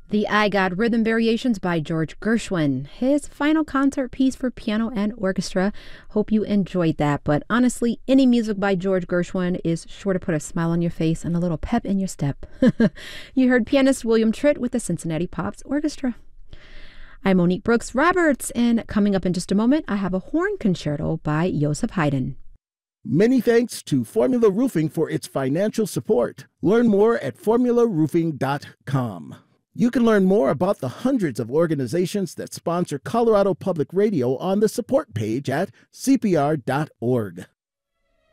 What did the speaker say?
The I God Rhythm Variations by George Gershwin, his final concert piece for piano and orchestra. Hope you enjoyed that. But honestly, any music by George Gershwin is sure to put a smile on your face and a little pep in your step. You heard pianist William Tritt with the Cincinnati Pops Orchestra. I'm Monique Brooks Roberts, and coming up in just a moment, I have a horn concerto by Joseph Haydn. Many thanks to Formula Roofing for its financial support. Learn more at formularoofing.com. You can learn more about the hundreds of organizations that sponsor Colorado Public Radio on the support page at cpr.org.